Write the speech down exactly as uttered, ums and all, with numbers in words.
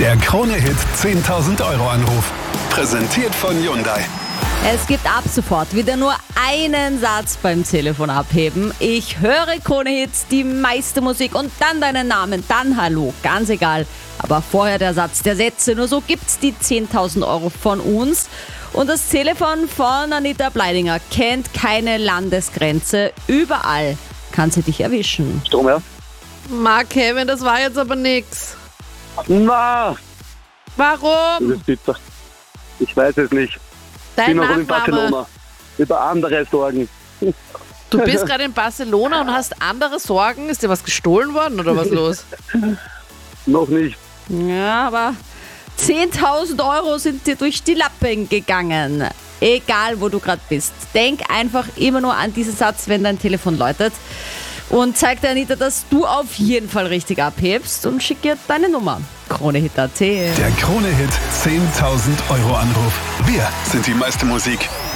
Der Krone-Hit zehntausend Euro Anruf. Präsentiert von Hyundai. Es gibt ab sofort wieder nur einen Satz beim Telefon abheben. Ich höre Krone-Hits, die meiste Musik und dann deinen Namen, dann Hallo, ganz egal. Aber vorher der Satz der Sätze, nur so gibt's die zehntausend Euro von uns. Und das Telefon von Anita Bleidinger kennt keine Landesgrenze. Überall kann sie dich erwischen. Strom, ja? Mark Kevin, das war jetzt aber nix. Na, das Warum? ist bitter. Ich weiß es nicht. Ich Dein bin noch in Nachname. Barcelona. Über andere Sorgen. Du bist gerade in Barcelona und hast andere Sorgen. Ist dir was gestohlen worden oder was los? Noch nicht. Ja, aber zehntausend Euro sind dir durch die Lappen gegangen. Egal, wo du gerade bist. Denk einfach immer nur an diesen Satz, wenn dein Telefon läutet. Und zeig der Anita, dass du auf jeden Fall richtig abhebst und schick ihr deine Nummer. Krone-Hit Punkt at. Der Krone-Hit zehntausend Euro Anruf. Wir sind die meiste Musik.